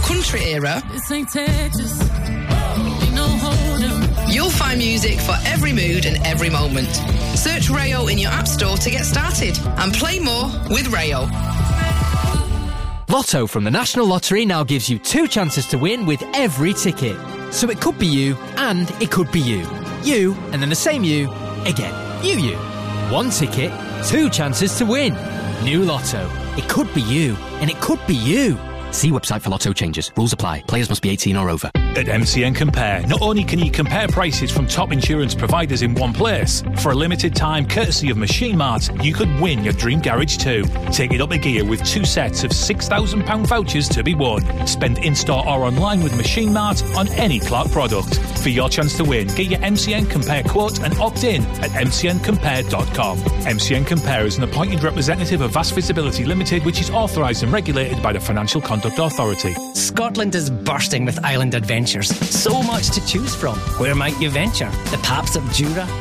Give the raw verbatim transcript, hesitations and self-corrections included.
country era, This ain't Texas. Ain't no hold'em. you'll find music for every mood and every moment. Search Rayo in your app store to get started and play more with Rayo. Lotto from the National Lottery now gives you two chances to win with every ticket. So it could be you, and it could be you. You, and then the same you, again. You, you. One ticket, two chances to win. New Lotto. It could be you, and it could be you. See website for Lotto changes. Rules apply. Players must be eighteen or over. At M C N Compare, not only can you compare prices from top insurance providers in one place, for a limited time, courtesy of Machine Mart, you could win your dream garage too. Take it up a gear with two sets of six thousand pounds vouchers to be won. Spend in-store or online with Machine Mart on any Clark product. For your chance to win, get your M C N Compare quote and opt in at m c n compare dot com. M C N Compare is an appointed representative of Vast Visibility Limited, which is authorised and regulated by the Financial Conduct Authority. Scotland is bursting with island adventures. So much to choose from. Where might you venture? The Paps of Jura,